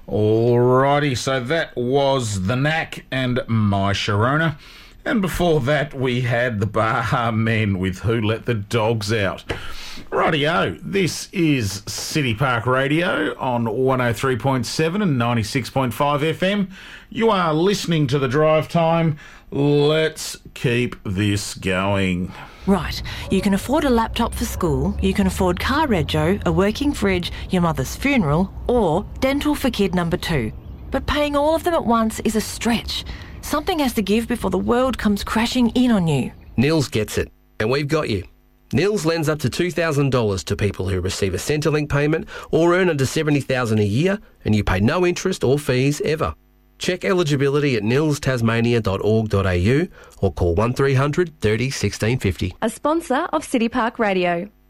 Alrighty, so that was The Knack and My Sharona. And before that, we had the Baha Men with Who Let the Dogs Out. Rightio, this is City Park Radio on 103.7 and 96.5 FM. You are listening to The Drive Time. Let's keep this going. Right, you can afford a laptop for school, you can afford car rego, a working fridge, your mother's funeral, or dental for kid number 2. But paying all of them at once is a stretch. Something has to give before the world comes crashing in on you. Nils gets it, and we've got you. Nils lends up to $2,000 to people who receive a Centrelink payment or earn under $70,000 a year, and you pay no interest or fees ever. Check eligibility at nilstasmania.org.au or call 1300 30 1650. A sponsor of City Park Radio.